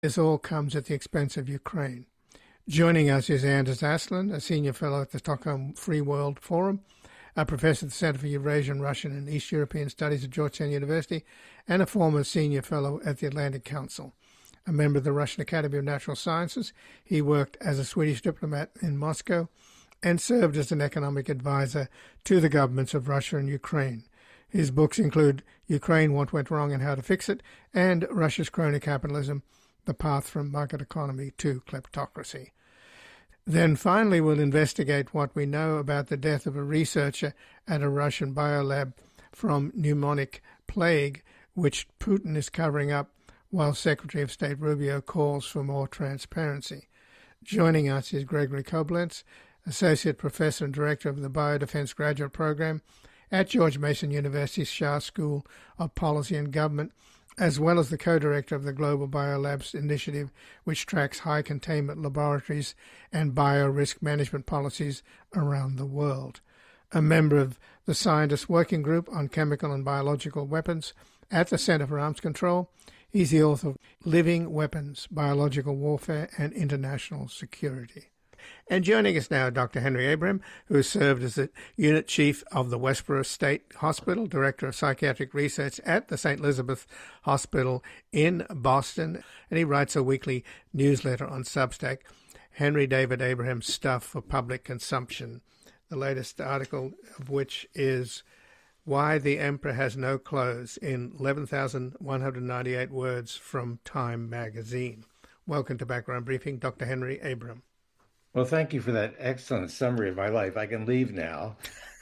This all comes at the expense of Ukraine. Joining us is Anders Aslund, a senior fellow at the Stockholm Free World Forum, a professor at the Centre for Eurasian, Russian and East European Studies at Georgetown University, and a former senior fellow at the Atlantic Council. A member of the Russian Academy of Natural Sciences, he worked as a Swedish diplomat in Moscow and served as an economic advisor to the governments of Russia and Ukraine. His books include Ukraine, What Went Wrong and How to Fix It, and Russia's Crony Capitalism, The Path from Market Economy to Kleptocracy. Then finally we'll investigate what we know about the death of a researcher at a Russian biolab from pneumonic plague, which Putin is covering up while Secretary of State Rubio calls for more transparency. Joining us is Gregory Koblenz, Associate Professor and Director of the Biodefense Graduate Program at George Mason University's Shah School of Policy and Government, as well as the co-director of the Global Biolabs Initiative, which tracks high containment laboratories and bio-risk management policies around the world. A member of the Scientists Working Group on Chemical and Biological Weapons at the Center for Arms Control, he's the author of Living Weapons, Biological Warfare and International Security. And joining us now, Dr. Henry Abraham, who has served as the Unit Chief of the Westboro State Hospital, Director of Psychiatric Research at the St. Elizabeth Hospital in Boston, and he writes a weekly newsletter on Substack, Henry David Abraham Stuff for Public Consumption, the latest article of which is Why the Emperor Has No Clothes in 11,198 words from Time magazine. Welcome to Background Briefing, Dr. Henry Abraham. Well, thank you for that excellent summary of my life. I can leave now.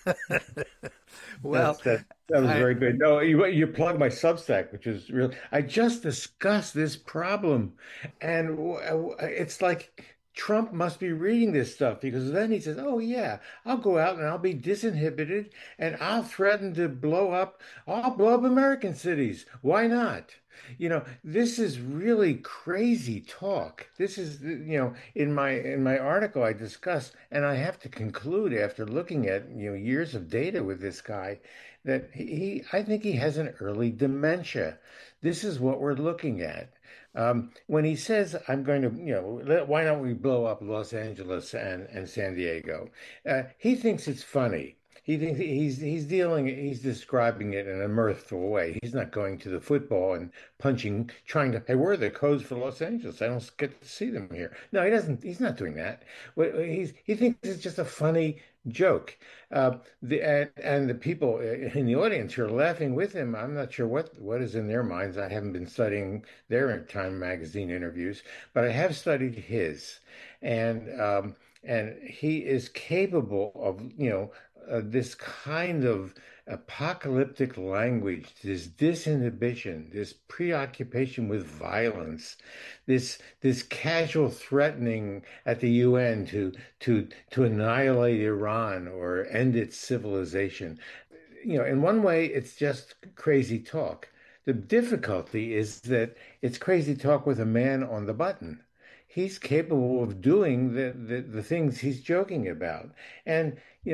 Well, that was very good. No, you plugged my Substack, which is real. I just discussed this problem, and it's like Trump must be reading this stuff, because then he says, oh, yeah, I'll go out and I'll be disinhibited and I'll threaten to I'll blow up American cities. Why not? This is really crazy talk. This is, in my article I discussed, and I have to conclude after looking at, years of data with this guy, that I think he has an early dementia. This is what we're looking at. When he says, I'm going to, why don't we blow up Los Angeles and San Diego? He thinks it's funny. He thinks he's describing it in a mirthful way. He's not going to the football and hey, where are the codes for Los Angeles? I don't get to see them here. No, he doesn't. He's not doing that. He thinks it's just a funny joke. And the people in the audience who are laughing with him, I'm not sure what is in their minds. I haven't been studying their Time magazine interviews, but I have studied his, and he is capable of this kind of apocalyptic language, this disinhibition, this preoccupation with violence, this casual threatening at the UN to annihilate Iran or end its civilization. In one way, it's just crazy talk. The difficulty is that it's crazy talk with a man on the button. He's capable of doing the things he's joking about. And,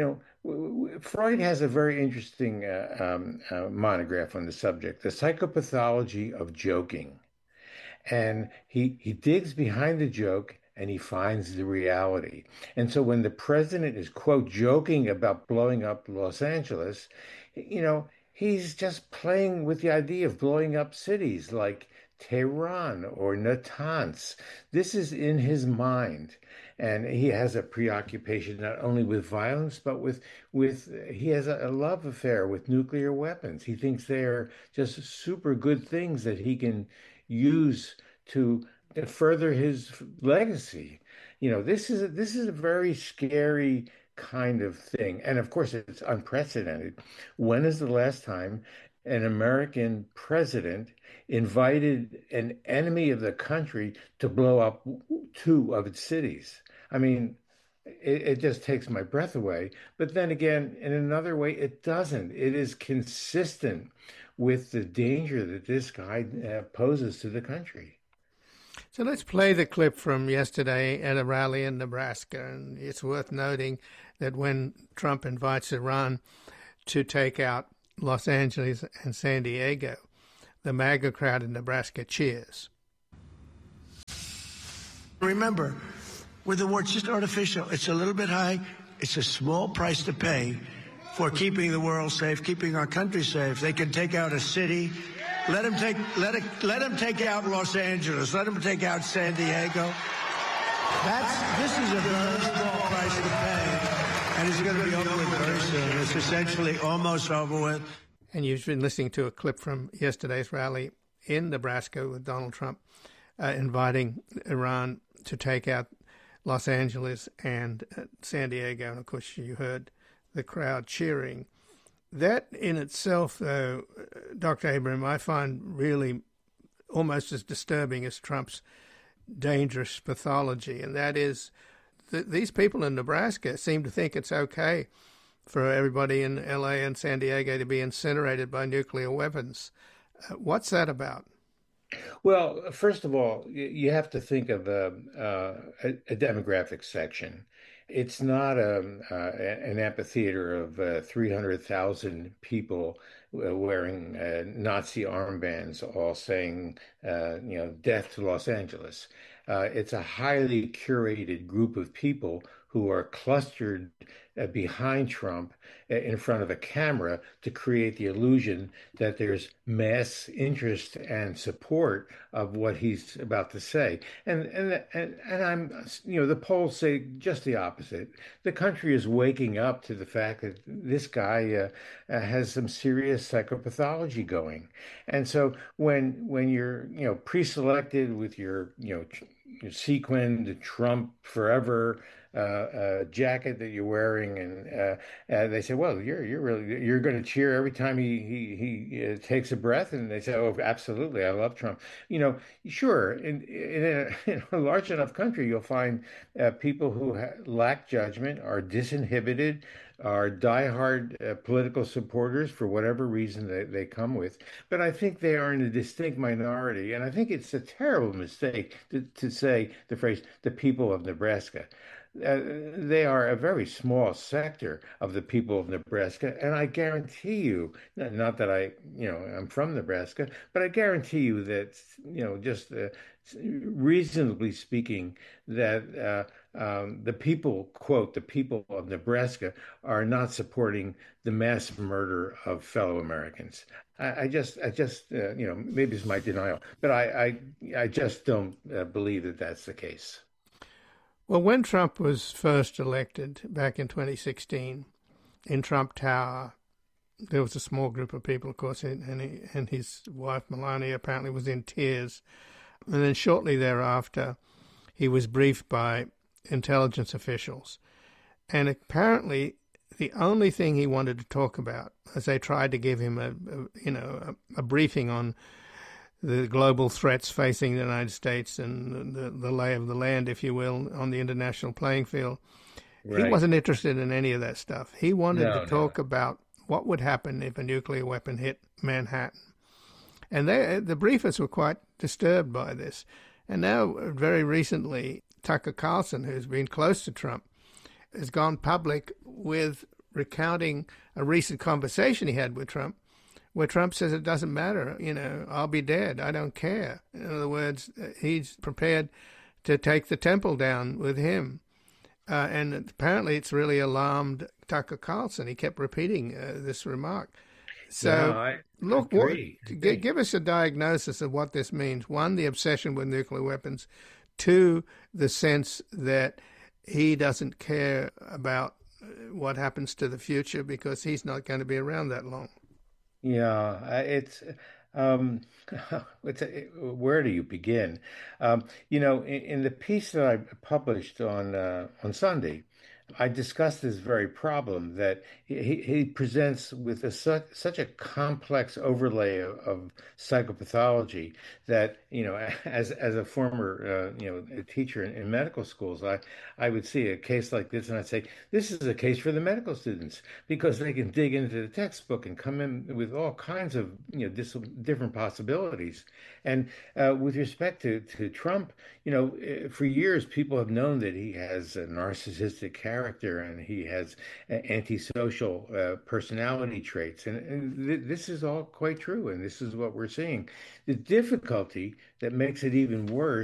Freud has a very interesting monograph on the subject, The Psychopathology of Joking. And he digs behind the joke and he finds the reality. And so when the president is, quote, joking about blowing up Los Angeles, he's just playing with the idea of blowing up cities like Tehran or Natanz. This is in his mind. And he has a preoccupation not only with violence, but he has a love affair with nuclear weapons. He thinks they are just super good things that he can use to further his legacy. This is a very scary kind of thing. And of course, it's unprecedented. When is the last time an American president invited an enemy of the country to blow up two of its cities? I mean, it just takes my breath away. But then again, in another way, it doesn't. It is consistent with the danger that this guy poses to the country. So let's play the clip from yesterday at a rally in Nebraska. And it's worth noting that when Trump invites Iran to take out Los Angeles and San Diego, the MAGA crowd in Nebraska cheers. Remember, with the war, it's just artificial. It's a little bit high. It's a small price to pay for keeping the world safe, keeping our country safe. They can take out a city. Let them take out Los Angeles. Let them take out San Diego. This is a very small price to pay, and it's going to be over with very soon. It's essentially almost over with. And you've been listening to a clip from yesterday's rally in Nebraska with Donald Trump inviting Iran to take out Los Angeles and San Diego. And, of course, you heard the crowd cheering. That in itself, though, Dr. Abraham, I find really almost as disturbing as Trump's dangerous pathology, and that is these people in Nebraska seem to think it's okay for everybody in L.A. and San Diego to be incinerated by nuclear weapons. What's that about? Well, first of all, you have to think of a demographic section. It's not an amphitheater of 300,000 people wearing Nazi armbands, all saying, death to Los Angeles. It's a highly curated group of people who are clustered behind Trump in front of a camera to create the illusion that there's mass interest and support of what he's about to say. And I'm, the polls say just the opposite. The country is waking up to the fact that this guy has some serious psychopathology going. And so when you're, pre-selected with your sequined Trump forever jacket that you're wearing, and they say, "Well, you're going to cheer every time he takes a breath," and they say, "Oh, absolutely, I love Trump." Sure, in a large enough country, you'll find people who lack judgment, are disinhibited, are diehard political supporters for whatever reason they come with. But I think they are in a distinct minority, and I think it's a terrible mistake to say the phrase "the people of Nebraska." They are a very small sector of the people of Nebraska, and I guarantee you, not that I'm from Nebraska, but I guarantee you that, just reasonably speaking, that the people, quote, the people of Nebraska are not supporting the mass murder of fellow Americans. I just, maybe it's my denial, but I just don't believe that that's the case. Well, when Trump was first elected back in 2016 in Trump Tower, there was a small group of people, of course, and his wife Melania apparently was in tears. And then shortly thereafter, he was briefed by intelligence officials. And apparently the only thing he wanted to talk about, as they tried to give him a briefing on the global threats facing the United States and the lay of the land, if you will, on the international playing field. Right. He wasn't interested in any of that stuff. He wanted to talk about what would happen if a nuclear weapon hit Manhattan. And the briefers were quite disturbed by this. And now, very recently, Tucker Carlson, who's been close to Trump, has gone public with recounting a recent conversation he had with Trump, where Trump says it doesn't matter, I'll be dead, I don't care. In other words, he's prepared to take the temple down with him. And apparently it's really alarmed Tucker Carlson. He kept repeating this remark. So, give us a diagnosis of what this means. One, the obsession with nuclear weapons. Two, the sense that he doesn't care about what happens to the future because he's not going to be around that long. Yeah, where do you begin? In the piece that I published on Sunday, I discussed this very problem that he presents with such a complex overlay of psychopathology that, as a former, teacher in medical schools, I would see a case like this and I'd say, this is a case for the medical students because they can dig into the textbook and come in with all kinds of, different possibilities. And with respect to Trump, for years, people have known that he has a narcissistic character and he has antisocial personality traits. And this is all quite true. And this is what we're seeing. The difficulty that makes it even worse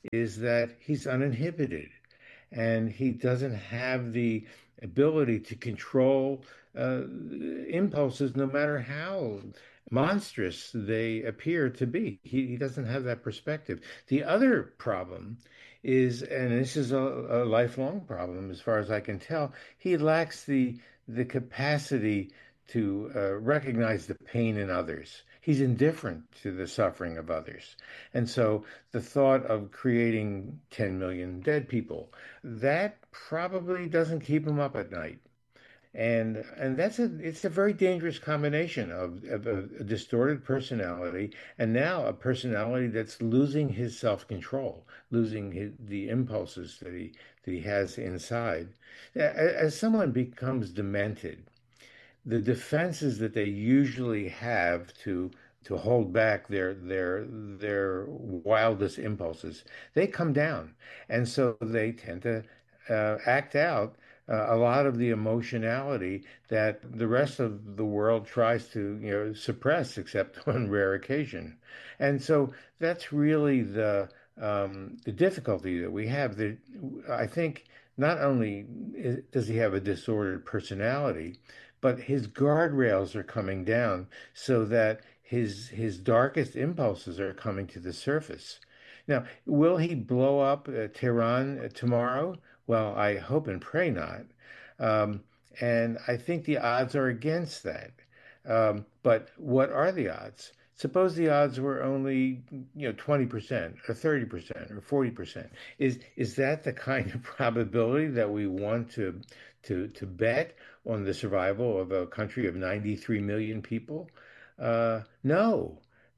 is that he's uninhibited and he doesn't have the ability to control impulses, no matter how monstrous they appear to be. He doesn't have that perspective. The other problem is, and this is a lifelong problem as far as I can tell, he lacks the capacity to recognize the pain in others. He's indifferent to the suffering of others. And so the thought of creating 10 million dead people, that probably doesn't keep him up at night. And it's a very dangerous combination of a distorted personality and now a personality that's losing his self-control, losing the impulses that he has inside. As someone becomes demented, the defenses that they usually have to hold back their wildest impulses, they come down, and so they tend to act out a lot of the emotionality that the rest of the world tries to suppress, except on rare occasion. And so that's really the difficulty that we have. That I think not only does he have a disordered personality, but his guardrails are coming down so that his darkest impulses are coming to the surface. Now, will he blow up Tehran tomorrow? Well, I hope and pray not. Um, and I think the odds are against that. But what are the odds? Suppose the odds were only, 20% or 30% or 40%. Is that the kind of probability that we want to bet on the survival of a country of 93 million people? No.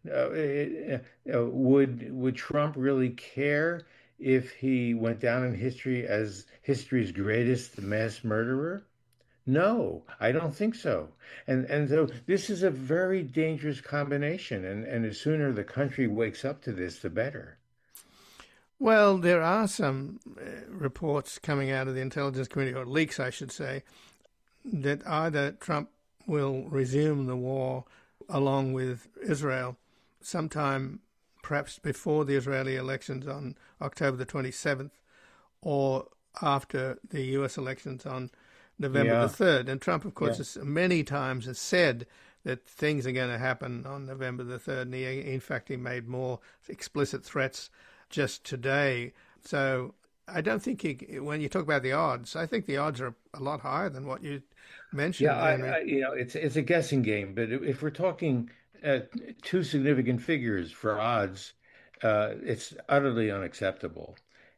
Would Trump really care if he went down in history as history's greatest mass murderer? No, I don't think so. And so this is a very dangerous combination, and the sooner the country wakes up to this, the better. Well, there are some reports coming out of the intelligence community, or leaks, I should say, that either Trump will resume the war along with Israel sometime perhaps before the Israeli elections on October the 27th or after the US elections on November the 3rd. And Trump, of course, many times has said that things are going to happen on November the 3rd. And in fact, he made more explicit threats just today. So I don't think when you talk about the odds, I think the odds are a lot higher than what you mentioned. Yeah, it's a guessing game, but if we're talking two significant figures for odds, it's utterly unacceptable.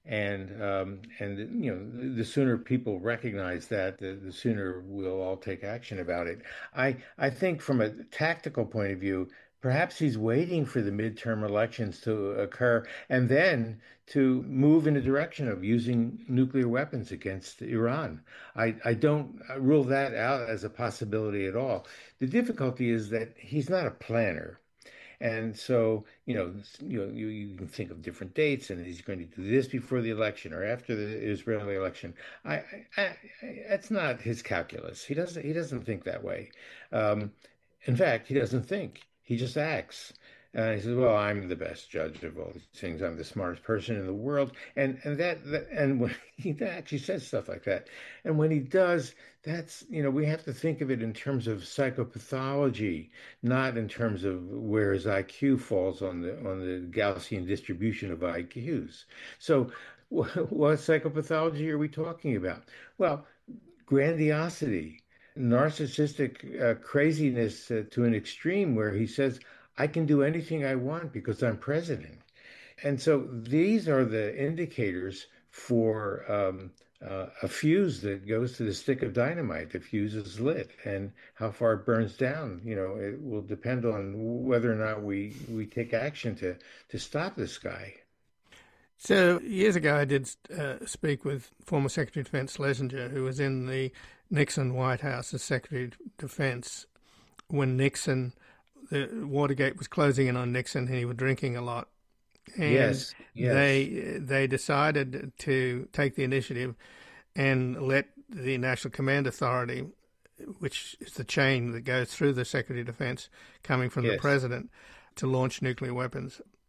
And the sooner people recognize that, the sooner we'll all take action about it. I think from a tactical point of view, perhaps he's waiting for the midterm elections to occur and then to move in the direction of using nuclear weapons against Iran. I don't rule that out as a possibility at all. The difficulty is that he's not a planner. And so, you can think of different dates, and he's going to do this before the election or after the Israeli election. That's not his calculus. He doesn't think that way. In fact, he doesn't think. He just acts. He says, "Well, I'm the best judge of all these things. I'm the smartest person in the world." And when he actually says stuff like that, and when he does, that's we have to think of it in terms of psychopathology, not in terms of where his IQ falls on the Gaussian distribution of IQs. So, what psychopathology are we talking about? Well, grandiosity, narcissistic craziness to an extreme where he says, I can do anything I want because I'm president. And so these are the indicators for a fuse that goes to the stick of dynamite. The fuse is lit, and how far it burns down, it will depend on whether or not we take action to stop this guy. So years ago, I did speak with former Secretary of Defense Schlesinger, who was in the Nixon White House as Secretary of Defense when the Watergate was closing in on Nixon, and he was drinking a lot. And yes. they decided to take the initiative and let the National Command Authority, which is the chain that goes through the Secretary of Defense coming from the President, to launch nuclear weapons.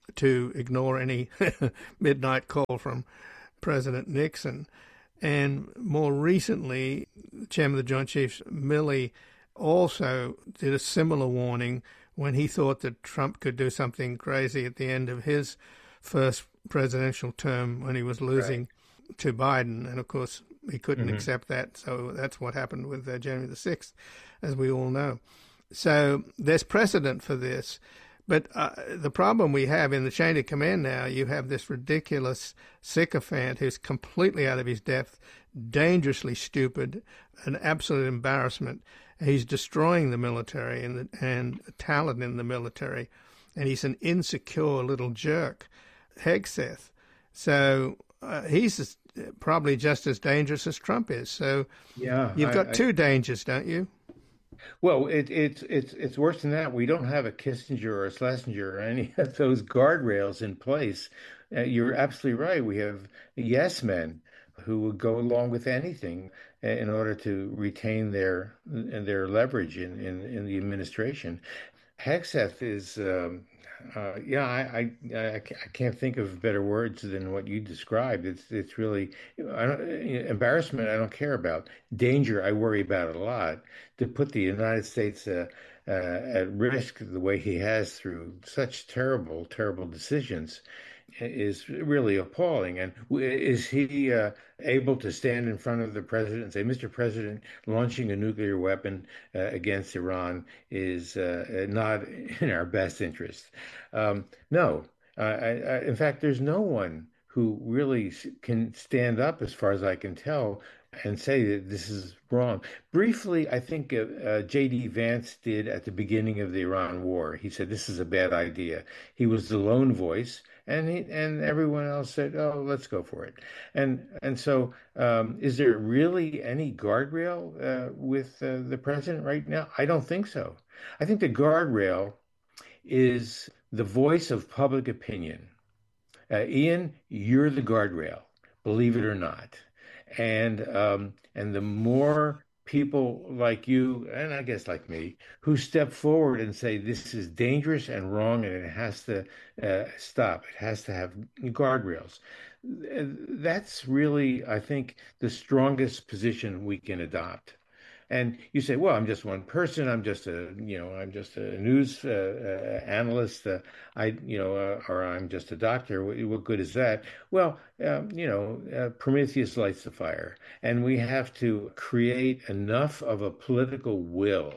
to ignore any midnight call from President Nixon. And more recently, Chairman of the Joint Chiefs, Milley, also did a similar warning when he thought that Trump could do something crazy at the end of his first presidential term when he was losing to Biden. And, of course, he couldn't accept that. So that's what happened with January the 6th, as we all know. So there's precedent for this. But the problem we have in the chain of command now, you have this ridiculous sycophant who's completely out of his depth, dangerously stupid, an absolute embarrassment. He's destroying the military and talent in the military, and he's an insecure little jerk, Hegseth. So he's probably just as dangerous as Trump is. So you've got two dangers, don't you? Well, it's worse than that. We don't have a Kissinger or a Schlesinger or any of those guardrails in place. You're absolutely right. We have yes men who would go along with anything in order to retain their leverage in the administration. Hegseth is, I can't think of better words than what you described. It's really embarrassment. I don't care about. Danger, I worry about it a lot. To put the United States at risk the way he has through such terrible, terrible decisions is really appalling. And is he able to stand in front of the president and say, Mr. President, launching a nuclear weapon against Iran is not in our best interest? No. In fact, there's no one who really can stand up, as far as I can tell, and say that this is wrong. Briefly, I think J.D. Vance did at the beginning of the Iran war. He said, this is a bad idea. He was the lone voice. And everyone else said, "Oh, let's go for it." And so, is there really any guardrail with the president right now? I don't think so. I think the guardrail is the voice of public opinion. Ian, you're the guardrail, believe it or not. And the more people like you, and I guess like me, who step forward and say this is dangerous and wrong and it has to stop. It has to have guardrails. That's really, I think, the strongest position we can adopt. And you say, well, I'm just one person. I'm just a news analyst. Or I'm just a doctor. What good is that? Well, Prometheus lights the fire, and we have to create enough of a political will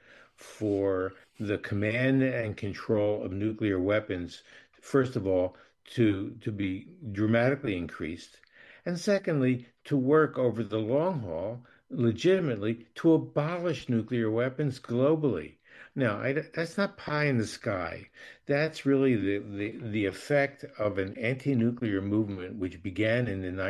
for the command and control of nuclear weapons, first of all, to be dramatically increased, and secondly, to work over the long haul legitimately to abolish nuclear weapons globally. Now, that's not pie in the sky. That's really the effect of an anti-nuclear movement which began in the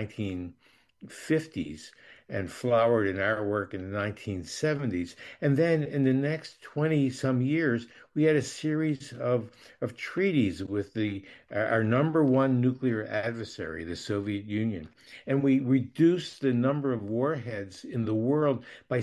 1950s and flowered in our work in the 1970s. And then in the next 20-some years, we had a series of treaties with our number one nuclear adversary, the Soviet Union. And we reduced the number of warheads in the world by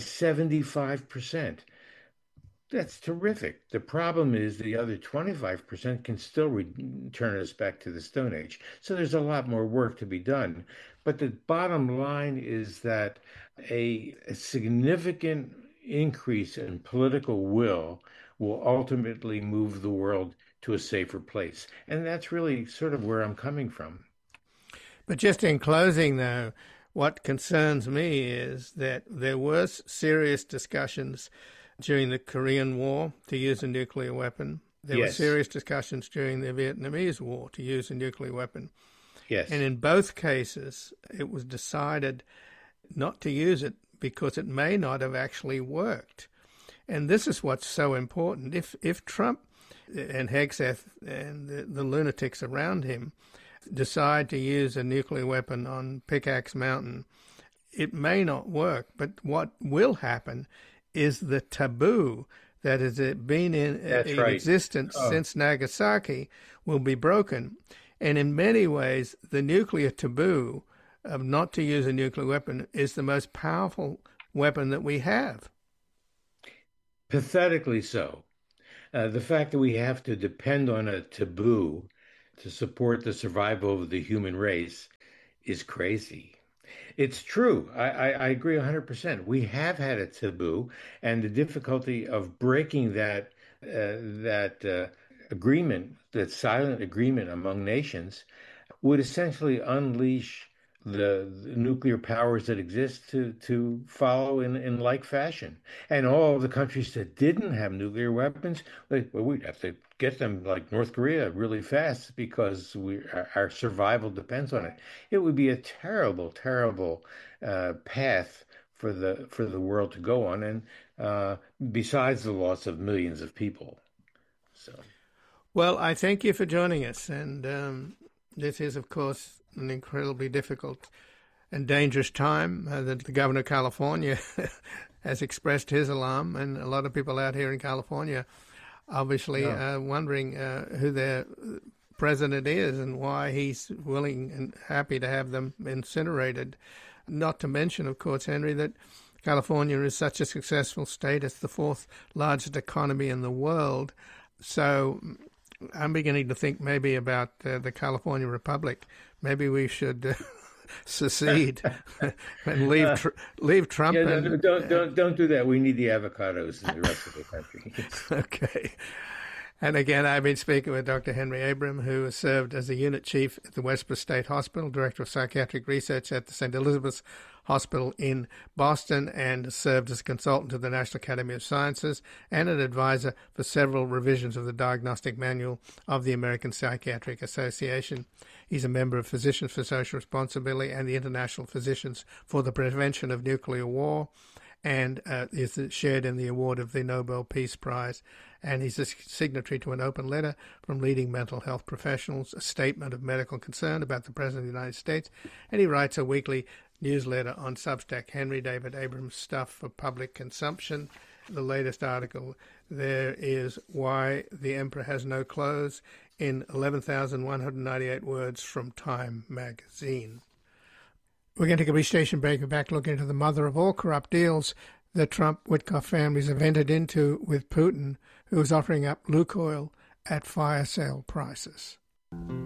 75%. That's terrific. The problem is the other 25% can still return us back to the Stone Age. So there's a lot more work to be done. But the bottom line is that a significant increase in political will ultimately move the world to a safer place. And that's really sort of where I'm coming from. But just in closing, though, what concerns me is that there was serious discussions during the Korean War to use a nuclear weapon. There were serious discussions during the Vietnamese War to use a nuclear weapon. Yes. And in both cases, it was decided not to use it because it may not have actually worked. And this is what's so important. If Trump and Hegseth and the lunatics around him decide to use a nuclear weapon on Pickaxe Mountain, it may not work. But what will happen is the taboo that has been in existence since Nagasaki will be broken. And in many ways, the nuclear taboo of not to use a nuclear weapon is the most powerful weapon that we have. Pathetically so. The fact that we have to depend on a taboo to support the survival of the human race is crazy. It's true. I agree 100%. We have had a taboo, and the difficulty of breaking that agreement, that silent agreement among nations, would essentially unleash the nuclear powers that exist to follow in like fashion. And all of the countries that didn't have nuclear weapons, we'd have to get them like North Korea really fast because our survival depends on it. It would be a terrible, terrible path for the world to go on, and besides the loss of millions of people. So, well, I thank you for joining us, and this is, of course, an incredibly difficult and dangerous time. That the governor of California has expressed his alarm, and a lot of people out here in California obviously wondering who their president is and why he's willing and happy to have them incinerated. Not to mention, of course, Henry, that California is such a successful state. It's the fourth largest economy in the world. So I'm beginning to think maybe about the California Republic. Maybe we should secede and leave Trump. Yeah, don't do that. We need the avocados in the rest of the country. Okay. And again, I've been speaking with Dr. Henry Abram, who has served as the unit chief at the Westborough State Hospital, director of psychiatric research at the St. Elizabeth's Hospital in Boston, and served as a consultant to the National Academy of Sciences and an advisor for several revisions of the Diagnostic Manual of the American Psychiatric Association. He's a member of Physicians for Social Responsibility and the International Physicians for the Prevention of Nuclear War, and is shared in the award of the Nobel Peace Prize. And he's a signatory to an open letter from leading mental health professionals, a statement of medical concern about the President of the United States, and he writes a weekly newsletter on Substack, Henry David Abrams Stuff for Public Consumption. The latest article there is Why the Emperor Has No Clothes in 11,198 words from Time magazine. We're going to take a brief station break. We're back looking into the mother of all corrupt deals the Trump-Witkoff families have entered into with Putin, who is offering up Lukoil at fire sale prices.